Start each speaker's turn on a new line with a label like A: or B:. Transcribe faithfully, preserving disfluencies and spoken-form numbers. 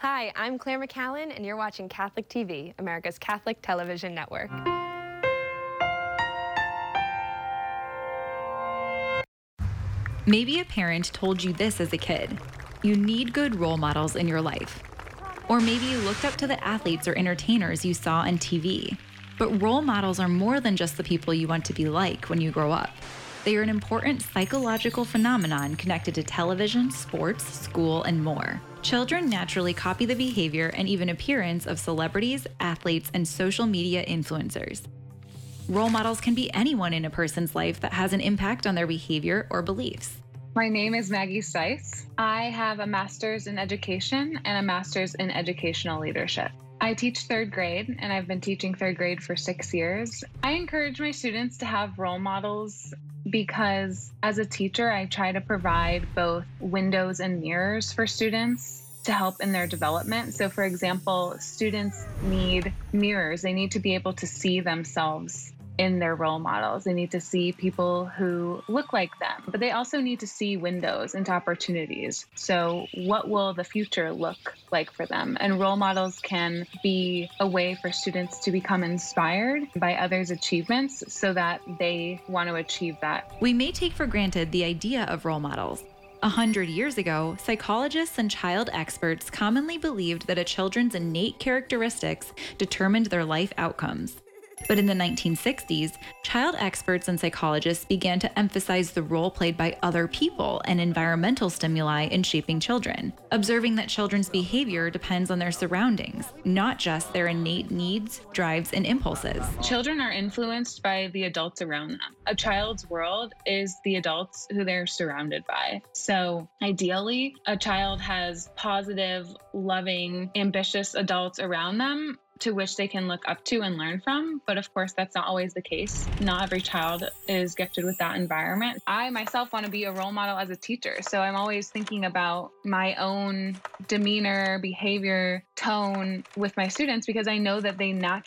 A: Hi, I'm Claire McCallan, and you're watching Catholic T V, America's Catholic television network.
B: Maybe a parent told you this as a kid: you need good role models in your life. Or maybe you looked up to the athletes or entertainers you saw on T V. But role models are more than just the people you want to be like when you grow up. They are an important psychological phenomenon connected to television, sports, school, and more. Children naturally copy the behavior and even appearance of celebrities, athletes, and social media influencers. Role models can be anyone in a person's life that has an impact on their behavior or beliefs.
C: My name is Maggie Stice. I have a master's in education and a master's in educational leadership. I teach third grade, and I've been teaching third grade for six years. I encourage my students to have role models because as a teacher, I try to provide both windows and mirrors for students to help in their development. So for example, students need mirrors. They need to be able to see themselves in their role models. They need to see people who look like them, but they also need to see windows into opportunities. So what will the future look like for them? And role models can be a way for students to become inspired by others' achievements so that they want to achieve that.
B: We may take for granted the idea of role models. A hundred years ago, psychologists and child experts commonly believed that a children's innate characteristics determined their life outcomes. But in the nineteen sixties, child experts and psychologists began to emphasize the role played by other people and environmental stimuli in shaping children, observing that children's behavior depends on their surroundings, not just their innate needs, drives, and impulses.
C: Children are influenced by the adults around them. A child's world is the adults who they're surrounded by. So ideally, a child has positive, loving, ambitious adults around them to which they can look up to and learn from. But of course, that's not always the case. Not every child is gifted with that environment. I myself want to be a role model as a teacher. So I'm always thinking about my own demeanor, behavior, tone with my students because I know that they naturally